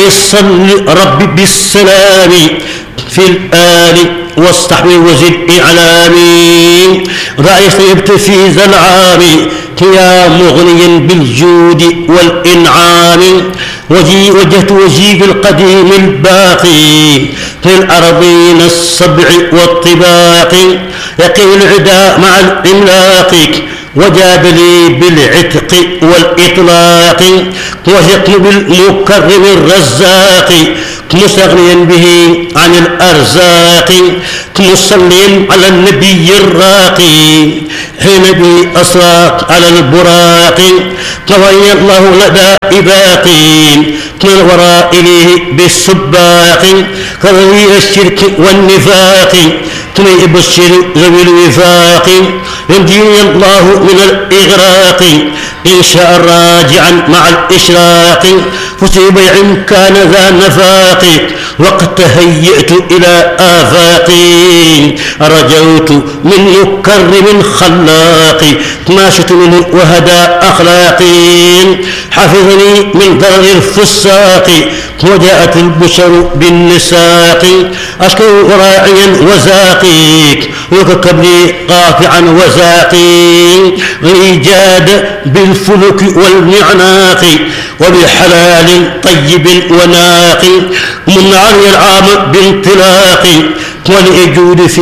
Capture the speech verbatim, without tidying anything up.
عليه صل ربي بالسلام في الآل واستحوي وزد إعلامي. رأيت طيبت في ذا العام يا مغنيا بالجود والإنعام. وجي وجهت وجهي بالقديم الباقي في الأرضين السبع والطباق. يقي العدا مع الإملاق وجاب لي بالعتق والإطلاق. وثقت بالمكرم الرزاق مستغنيا به عن الأرزاق. مصليا على النبي الراقي حين به أسرى على البراق. طوي الله لدى إباقي من الوراء إليه بالسباق. كروي الشرك والنفاق ثم يبشر ذوي الوفاق. ينجي الله من الإغراق إن شاء راجعا مع الإشراق. فسي بيع كان ذا نفاق وقد تهيأت إلى آفاقي. رجوت من مكرم خلاق ماشت منه وهدى أخلاقي. حفظني من ضرر الفساق وجاءت البشر بالنساق. أشكو راعيا وزاقيك وككبلي قاطعا وزاقي. إيجاد بالفلك والمعناق وبحلال طيب وناقي. من عري العام بانطلاق ولأجود في